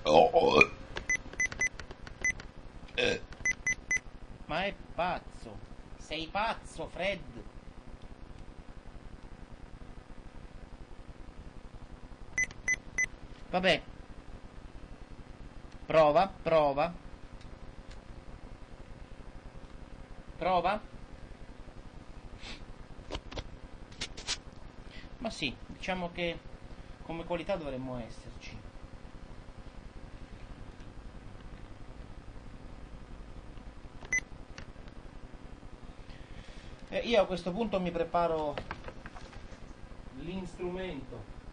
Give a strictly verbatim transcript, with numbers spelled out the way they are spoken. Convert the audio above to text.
Oh, eh. Ma è pazzo. Sei pazzo, Fred. Vabbè. Prova, prova. Prova. Ma sì, diciamo che come qualità dovremmo esserci. E io a questo punto mi preparo l'instrumento